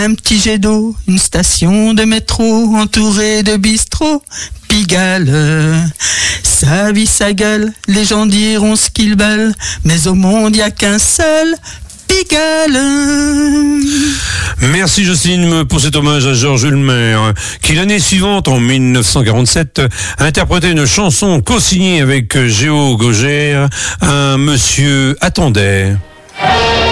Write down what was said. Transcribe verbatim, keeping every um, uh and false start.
un petit jet d'eau, une station de métro entourée de bistrots. Pigalle, sa vie, sa gueule, les gens diront ce qu'ils veulent, mais au monde y a qu'un seul Pigalle. Merci Jocelyne pour cet hommage à Georges Ulmer, qui l'année suivante, en mille neuf cent quarante-sept, interprétait une chanson co-signée avec Géo Gaugère, Un monsieur attendait.